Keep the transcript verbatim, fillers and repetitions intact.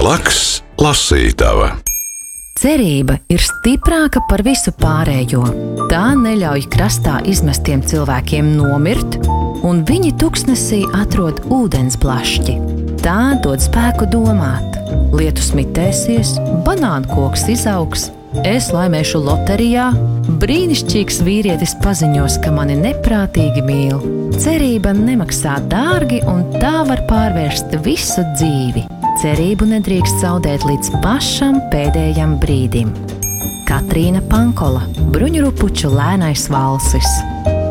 Laks lasītava. Cerība ir stiprāka par visu pārējo. Tā neļauj krastā izmestiem cilvēkiem nomirt, un viņi tuksnesī atrod ūdens plašķi. Tā dod spēku domāt. Lietus mitēsies, banānkoks izaugs, es laimēšu loterijā, brīnišķīgs vīrietis paziņos, ka mani neprātīgi mīl. Cerība nemaksā dārgi, un tā var pārvērst visu dzīvi. Cerību nedrīkst zaudēt līdz pašam pēdējam brīdim. Katrīna Pankola, Bruņurupuču lēnais valsis.